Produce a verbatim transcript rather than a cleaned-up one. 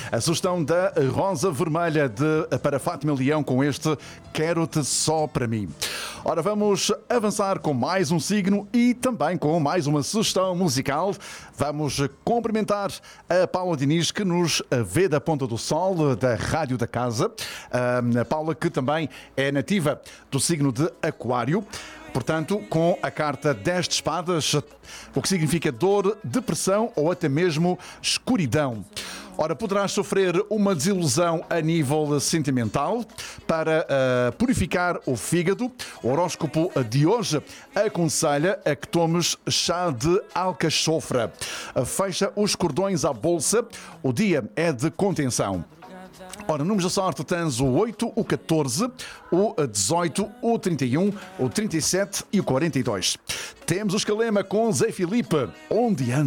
A sugestão da Rosa Vermelha de, para Fátima Leão com este Quero-te só para mim. Ora, vamos avançar com mais um signo e também com mais uma sugestão musical. Vamos cumprimentar a Paula Diniz, que nos vê da Ponta do Sol, da Rádio da Casa. A Paula, que também é nativa do signo de Aquário. Portanto, com a carta dez de espadas, o que significa dor, depressão ou até mesmo escuridão. Ora, poderás sofrer uma desilusão a nível sentimental. Para uh, purificar o fígado, o horóscopo de hoje aconselha a que tomes chá de alcachofra. Fecha os cordões à bolsa, o dia é de contenção. Ora, números da sorte tens o oito, o catorze, o dezoito, o trinta e um, o trinta e sete e o quarenta e dois. Temos o escalema com Zé Filipe, onde anda?